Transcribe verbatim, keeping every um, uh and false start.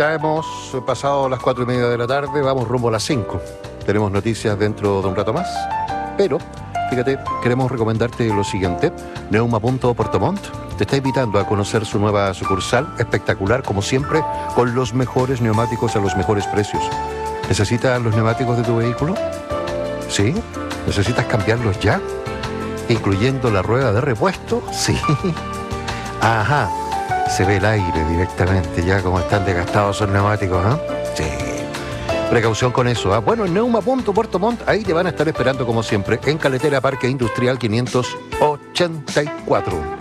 Ya hemos pasado las cuatro y media de la tarde, vamos rumbo a las cinco. Tenemos noticias dentro de un rato más, pero fíjate, queremos recomendarte lo siguiente. Neuma punto Puerto Montt te está invitando a conocer su nueva sucursal, espectacular como siempre, con los mejores neumáticos a los mejores precios. ¿Necesitas los neumáticos de tu vehículo? ¿Sí? ¿Necesitas cambiarlos ya? ¿Incluyendo la rueda de repuesto? Sí. Ajá. Se ve el aire directamente ya como están desgastados esos neumáticos, ¿ah? ¿eh? Sí. Precaución con eso, ¿ah? ¿eh? Bueno, en Neuma punto Puerto Montt, ahí te van a estar esperando como siempre, en Carretera Parque Industrial quinientos ochenta y cuatro.